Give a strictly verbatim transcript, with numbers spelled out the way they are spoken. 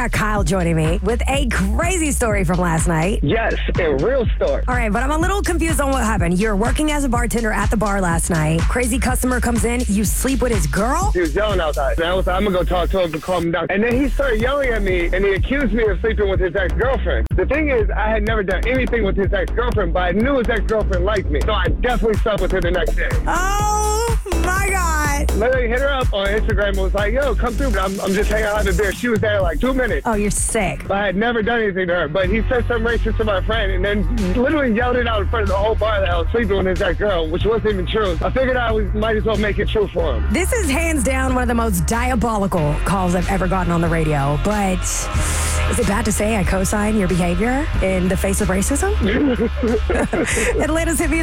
Kyle joining me with a crazy story from last night. Yes, a real story. All right, but I'm a little confused on what happened. You're working as a bartender at the bar last night. Crazy customer comes in. You sleep with his girl? He was yelling outside. And I was like, I'm going to go talk to him to calm him down. And then he started yelling at me, and he accused me of sleeping with his ex-girlfriend. The thing is, I had never done anything with his ex-girlfriend, but I knew his ex-girlfriend liked me. So I definitely slept with her the next day. Oh, my God. Literally hit her up on Instagram and was like, yo, come through. I'm, I'm just hanging out in the beer. She was there like two minutes. Oh, you're sick. But I had never done anything to her. But he said something racist to my friend and then literally yelled it out in front of the whole bar that I was sleeping with his ex-girl, which wasn't even true. I figured I was, might as well make it true for him. This is hands down one of the most diabolical calls I've ever gotten on the radio. But is it bad to say I co-sign your behavior in the face of racism? Atlanta's Hit Music